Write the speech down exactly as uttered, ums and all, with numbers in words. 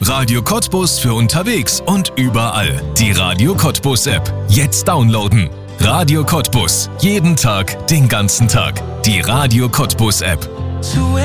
Radio Cottbus für unterwegs und überall. Die Radio Cottbus App. Jetzt downloaden. Radio Cottbus. Jeden Tag, den ganzen Tag. Die Radio Cottbus App.